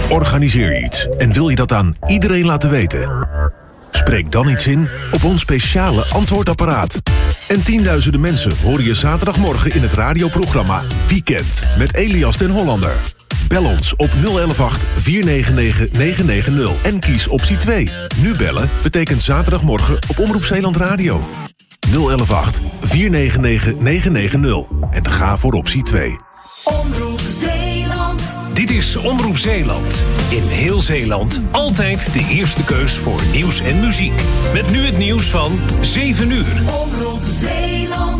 Organiseer je iets en wil je dat aan iedereen laten weten? Spreek dan iets in op ons speciale antwoordapparaat. En tienduizenden mensen horen je zaterdagmorgen in het radioprogramma Weekend met Elias den Hollander. Bel ons op 0118 499 990 en kies optie 2. Nu bellen betekent zaterdagmorgen op Omroep Zeeland Radio. 0118 499 990 en ga voor optie 2. Omroep Zeeland. Dit is Omroep Zeeland. In heel Zeeland altijd de eerste keus voor nieuws en muziek. Met nu het nieuws van 7 uur. Omroep Zeeland.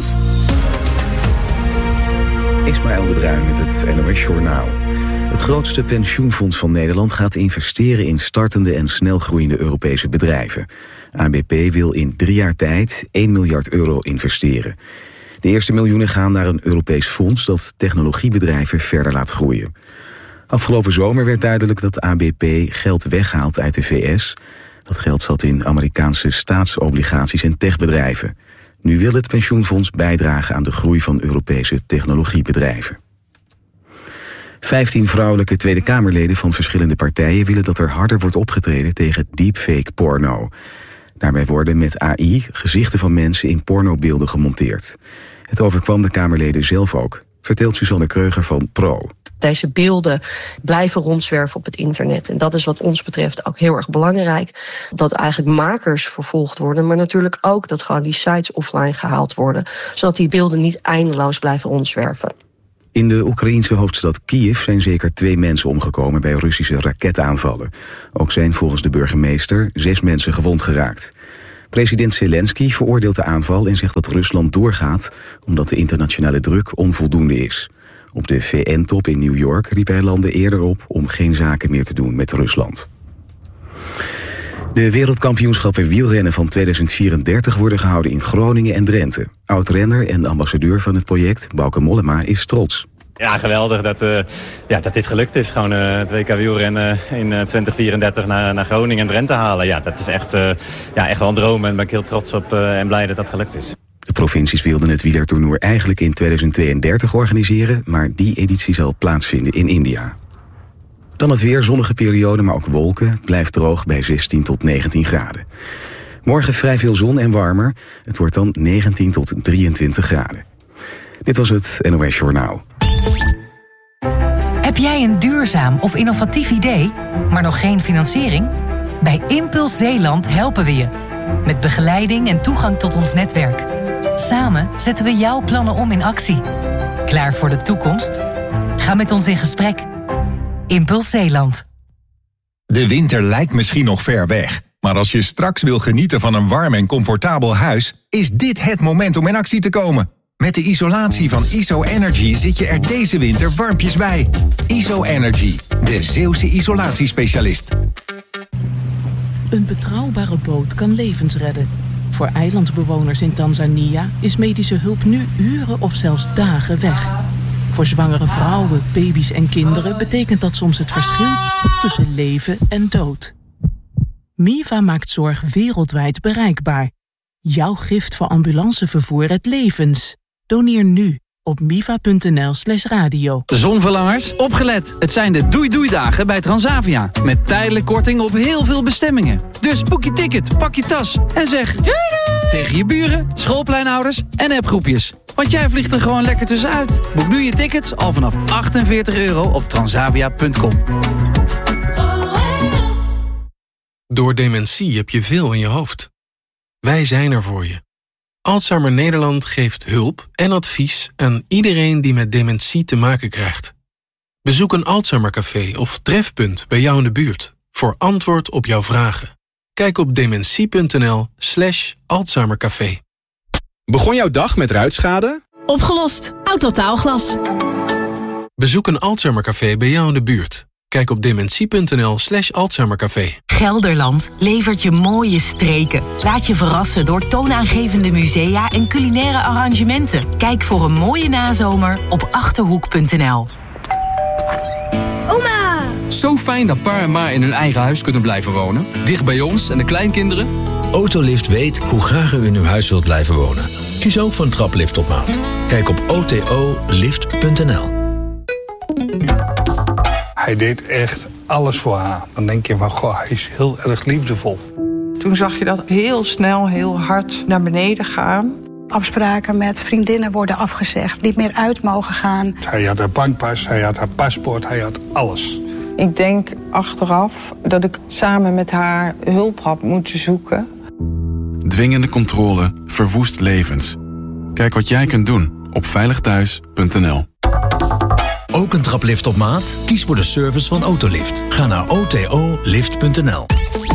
Ismaël de Bruin met het NOS Journaal. Het grootste pensioenfonds van Nederland gaat investeren in startende en snelgroeiende Europese bedrijven. ABP wil in 3 jaar tijd 1 miljard euro investeren. De eerste miljoenen gaan naar een Europees fonds dat technologiebedrijven verder laat groeien. Afgelopen zomer werd duidelijk dat ABP geld weghaalt uit de VS. Dat geld zat in Amerikaanse staatsobligaties en techbedrijven. Nu wil het pensioenfonds bijdragen aan de groei van Europese technologiebedrijven. 15 vrouwelijke Tweede Kamerleden van verschillende partijen willen dat er harder wordt opgetreden tegen deepfake porno. Daarbij worden met AI gezichten van mensen in pornobeelden gemonteerd. Het overkwam de Kamerleden zelf ook, vertelt Suzanne Kreuger van Pro. Deze beelden blijven rondzwerven op het internet. En dat is wat ons betreft ook heel erg belangrijk. Dat eigenlijk makers vervolgd worden, maar natuurlijk ook dat gewoon die sites offline gehaald worden. Zodat die beelden niet eindeloos blijven rondzwerven. In de Oekraïense hoofdstad Kiev zijn zeker 2 mensen omgekomen bij Russische raketaanvallen. Ook zijn volgens de burgemeester 6 mensen gewond geraakt. President Zelensky veroordeelt de aanval en zegt dat Rusland doorgaat omdat de internationale druk onvoldoende is. Op de VN-top in New York riep hij landen eerder op om geen zaken meer te doen met Rusland. De wereldkampioenschappen wielrennen van 2034 worden gehouden in Groningen en Drenthe. Oud-renner en ambassadeur van het project, Bauke Mollema, is trots. Ja, geweldig dat dit gelukt is. Gewoon het WK wielrennen in 2034 naar Groningen en Drenthe halen. Ja, dat is echt wel een droom en ben ik heel trots op en blij dat dat gelukt is. De provincies wilden het wielertoernooi eigenlijk in 2032 organiseren, maar die editie zal plaatsvinden in India. Dan het weer, zonnige periode, maar ook wolken. Blijft droog bij 16 tot 19 graden. Morgen vrij veel zon en warmer. Het wordt dan 19 tot 23 graden. Dit was het NOS Journaal. Heb jij een duurzaam of innovatief idee, maar nog geen financiering? Bij Impuls Zeeland helpen we je. Met begeleiding en toegang tot ons netwerk. Samen zetten we jouw plannen om in actie. Klaar voor de toekomst? Ga met ons in gesprek. Impuls Zeeland. De winter lijkt misschien nog ver weg. Maar als je straks wil genieten van een warm en comfortabel huis, is dit het moment om in actie te komen. Met de isolatie van ISO Energy zit je er deze winter warmpjes bij. ISO Energy, de Zeeuwse isolatiespecialist. Een betrouwbare boot kan levens redden. Voor eilandbewoners in Tanzania is medische hulp nu uren of zelfs dagen weg. Voor zwangere vrouwen, baby's en kinderen betekent dat soms het verschil tussen leven en dood. Miva maakt zorg wereldwijd bereikbaar. Jouw gift voor ambulancevervoer redt levens. Doneer nu op miva.nl/radio. Zonverlangers, opgelet. Het zijn de doei-doei-dagen bij Transavia. Met tijdelijk korting op heel veel bestemmingen. Dus boek je ticket, pak je tas en zeg doei doei tegen je buren, schoolpleinouders en appgroepjes. Want jij vliegt er gewoon lekker tussenuit. Boek nu je tickets al vanaf €48 op transavia.com. Door dementie heb je veel in je hoofd. Wij zijn er voor je. Alzheimer Nederland geeft hulp en advies aan iedereen die met dementie te maken krijgt. Bezoek een Alzheimercafé of trefpunt bij jou in de buurt voor antwoord op jouw vragen. Kijk op dementie.nl/Alzheimercafé. Begon jouw dag met ruitschade? Opgelost. Autotaalglas. Bezoek een Alzheimercafé bij jou in de buurt. Kijk op dementie.nl/Alzheimercafé. Gelderland levert je mooie streken. Laat je verrassen door toonaangevende musea en culinaire arrangementen. Kijk voor een mooie nazomer op Achterhoek.nl. Oma! Zo fijn dat pa en ma in hun eigen huis kunnen blijven wonen. Dicht bij ons en de kleinkinderen. Autolift weet hoe graag u in uw huis wilt blijven wonen. Kies ook voor een traplift op maat. Kijk op otolift.nl. Hij deed echt alles voor haar. Dan denk je van, goh, hij is heel erg liefdevol. Toen zag je dat heel snel, heel hard naar beneden gaan. Afspraken met vriendinnen worden afgezegd, niet meer uit mogen gaan. Hij had haar bankpas, hij had haar paspoort, hij had alles. Ik denk achteraf dat ik samen met haar hulp had moeten zoeken. Dwingende controle verwoest levens. Kijk wat jij kunt doen op veiligthuis.nl. Ook een traplift op maat? Kies voor de service van Autolift. Ga naar otolift.nl.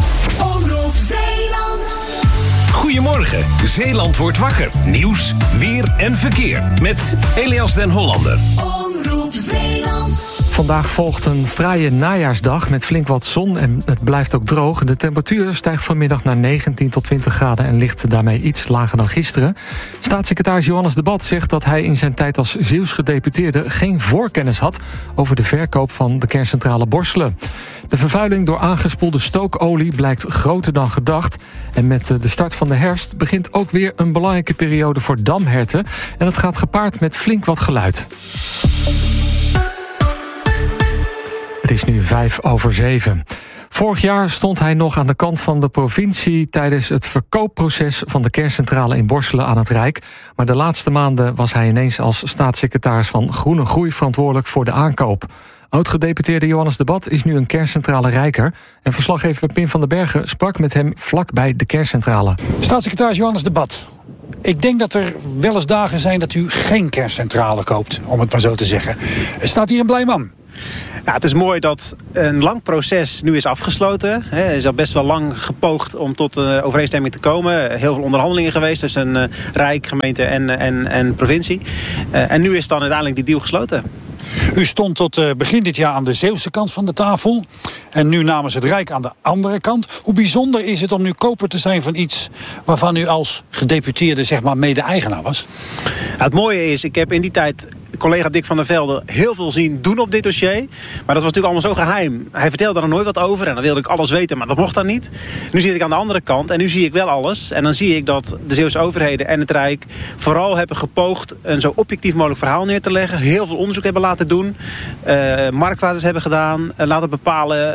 Goedemorgen, Zeeland wordt wakker. Nieuws, weer en verkeer. Met Elias den Hollander. Omroep Zeeland. Vandaag volgt een fraaie najaarsdag met flink wat zon en het blijft ook droog. De temperatuur stijgt vanmiddag naar 19 tot 20 graden en ligt daarmee iets lager dan gisteren. Staatssecretaris Johannes de Bat zegt dat hij in zijn tijd als Zeeuws gedeputeerde geen voorkennis had over de verkoop van de kerncentrale Borselen. De vervuiling door aangespoelde stookolie blijkt groter dan gedacht. En met de start van de herfst begint ook weer een belangrijke periode voor damherten. En het gaat gepaard met flink wat geluid. Het is nu 6:05. Vorig jaar stond hij nog aan de kant van de provincie tijdens het verkoopproces van de kerncentrale in Borselen aan het Rijk. Maar de laatste maanden was hij ineens als staatssecretaris van Groene Groei verantwoordelijk voor de aankoop. Oud-gedeputeerde Johannes de Bat is nu een kerncentrale rijker. En verslaggever Pim van den Bergen sprak met hem vlak bij de kerncentrale. Staatssecretaris Johannes de Bat. Ik denk dat er wel eens dagen zijn dat u geen kerncentrale koopt, om het maar zo te zeggen. Staat hier een blij man? Ja, het is mooi dat een lang proces nu is afgesloten. Er is al best wel lang gepoogd om tot overeenstemming te komen. Heel veel onderhandelingen geweest tussen Rijk, gemeente en provincie. En nu is dan uiteindelijk die deal gesloten. U stond tot begin dit jaar aan de Zeeuwse kant van de tafel. En nu namens het Rijk aan de andere kant. Hoe bijzonder is het om nu koper te zijn van iets waarvan u als gedeputeerde zeg maar mede-eigenaar was? Ja, het mooie is, ik heb in die tijd collega Dick van der Velde heel veel zien doen op dit dossier. Maar dat was natuurlijk allemaal zo geheim. Hij vertelde er nooit wat over en dan wilde ik alles weten, maar dat mocht dan niet. Nu zit ik aan de andere kant en nu zie ik wel alles. En dan zie ik dat de Zeeuwse overheden en het Rijk vooral hebben gepoogd een zo objectief mogelijk verhaal neer te leggen. Heel veel onderzoek hebben laten doen. Marktwaardes hebben gedaan. Laten bepalen.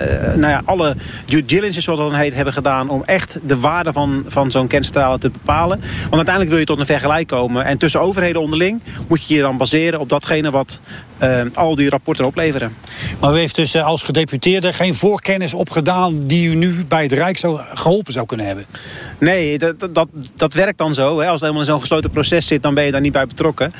Alle due diligence, zoals dat dan heet, hebben gedaan om echt de waarde van zo'n kerncentrale te bepalen. Want uiteindelijk wil je tot een vergelijk komen. En tussen overheden onderling moet je je dan baseren op datgene wat al die rapporten opleveren. Maar u heeft dus als gedeputeerde geen voorkennis opgedaan die u nu bij het Rijk geholpen zou kunnen hebben? Nee, dat werkt dan zo. Hè. Als het helemaal in zo'n gesloten proces zit, dan ben je daar niet bij betrokken.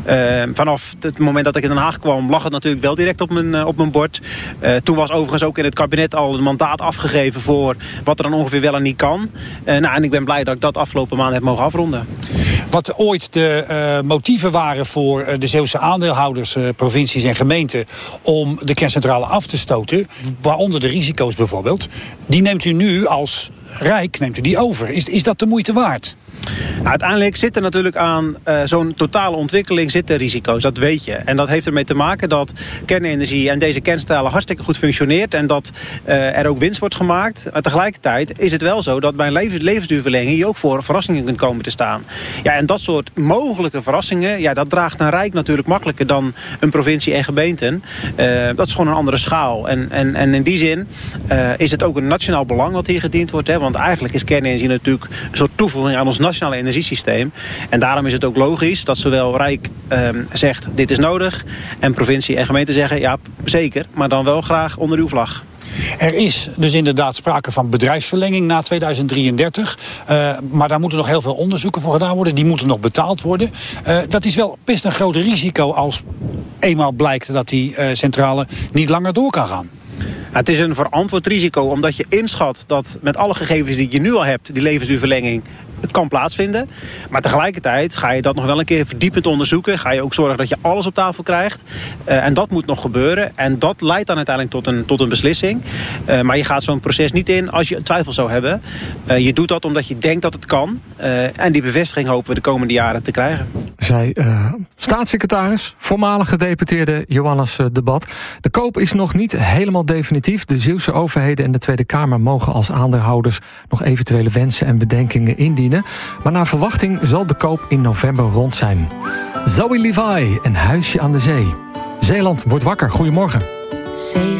Vanaf het moment dat ik in Den Haag kwam, lag het natuurlijk wel direct op mijn bord. Toen was overigens ook in het kabinet al een mandaat afgegeven voor wat er dan ongeveer wel en niet kan. En ik ben blij dat ik dat afgelopen maand heb mogen afronden. Wat ooit de motieven waren voor de Zeeuwse aandeelhouders, provincies en gemeenten om de kerncentrale af te stoten, waaronder de risico's bijvoorbeeld, die neemt u nu als Rijk over. Is dat de moeite waard? Nou, uiteindelijk zit er natuurlijk aan zo'n totale ontwikkeling zitten risico's, dat weet je. En dat heeft ermee te maken dat kernenergie en deze kerncentrale hartstikke goed functioneert en dat er ook winst wordt gemaakt. Maar tegelijkertijd is het wel zo dat bij een levensduurverlenging je ook voor verrassingen kunt komen te staan. Ja, en dat soort mogelijke verrassingen, ja, dat draagt een Rijk natuurlijk makkelijker dan een provincie en gemeenten. Dat is gewoon een andere schaal. En in die zin is het ook een nationaal belang wat hier gediend wordt. Hè? Want eigenlijk is kernenergie natuurlijk een soort toevoeging aan ons nationale energiesysteem. En daarom is het ook logisch dat zowel Rijk zegt dit is nodig en provincie en gemeente zeggen ja zeker, maar dan wel graag onder uw vlag. Er is dus inderdaad sprake van bedrijfsverlenging na 2033. Maar daar moeten nog heel veel onderzoeken voor gedaan worden. Die moeten nog betaald worden. Dat is wel best een groot risico als eenmaal blijkt dat die centrale niet langer door kan gaan. Het is een verantwoord risico omdat je inschat dat met alle gegevens die je nu al hebt, die levensduurverlenging kan plaatsvinden. Maar tegelijkertijd ga je dat nog wel een keer verdiepend onderzoeken. Ga je ook zorgen dat je alles op tafel krijgt. En dat moet nog gebeuren. En dat leidt dan uiteindelijk tot een beslissing. Maar je gaat zo'n proces niet in als je een twijfel zou hebben. Je doet dat omdat je denkt dat het kan. En die bevestiging hopen we de komende jaren te krijgen. Zei staatssecretaris, voormalig gedeputeerde Johannes de Bat. De koop is nog niet helemaal definitief. De Zeeuwse overheden en de Tweede Kamer mogen als aandeelhouders nog eventuele wensen en bedenkingen indienen. Maar naar verwachting zal de koop in november rond zijn. Zoe Levi, een huisje aan de zee. Zeeland wordt wakker. Goedemorgen.